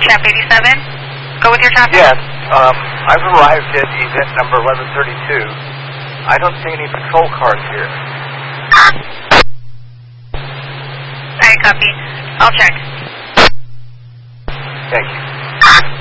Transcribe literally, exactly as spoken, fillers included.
Champ eighty-seven, go with your traffic. Yes, um, I've arrived at event number eleven thirty-two. I don't see any patrol cars here. Alright, copy. I'll check. Thank you.